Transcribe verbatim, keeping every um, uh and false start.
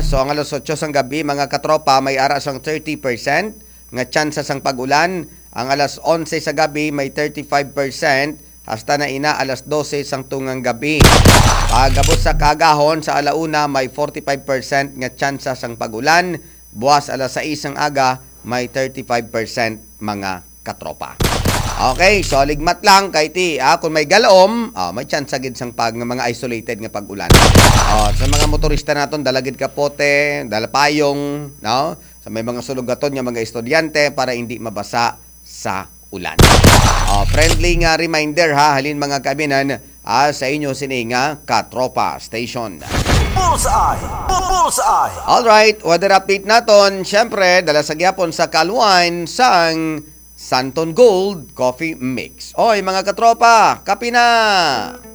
So ang alas otso sang gabi mga katropa may ara sang thirty percent nga chance sang pag-ulan. Ang alas onse sa gabi may thirty-five percent hasta na ina alas dose sang tungang gabi. Pagabot sa kagahon sa alauna may forty-five percent nga chance sang pag-ulan. Buwas alas sais sang aga may thirty-five percent mga katropa. Okay, so ligmat lang kay ti, ah, kung may galom, ah, may chance agad sang pag nga mga isolated nga pag-ulan. Oh, sa mga motorista naton dalagid kapote, dala payong, no? Sa may mga sulugaton nga mga estudyante para hindi mabasa sa ulan. Oh, friendly nga reminder ha, halin mga kabinan, ah, sa inyo sini nga Katropa Station. Bullseye! Bullseye! Alright, weather update naton. Siyempre, dala sa gyapon sa Kalwan sang Santon Gold Coffee Mix. Oy mga katropa, kape na!